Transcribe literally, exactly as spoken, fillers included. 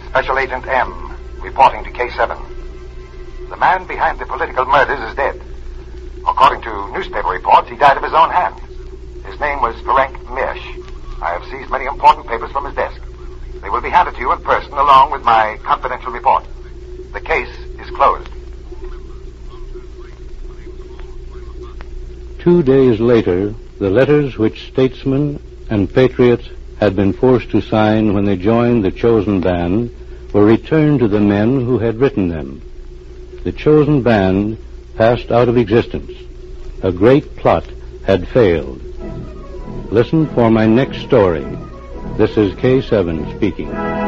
Special Agent M, reporting to K seven. The man behind the political murders is dead. According to newspaper reports, he died of his own hand. His name was Ferenc Mirsch. I have seized many important papers from his desk. They will be handed to you in person along with my confidential report. The case is closed. Two days later, the letters which statesmen and patriots had been forced to sign when they joined the chosen band were returned to the men who had written them. The chosen band passed out of existence. A great plot had failed. Listen for my next story. This is K seven speaking.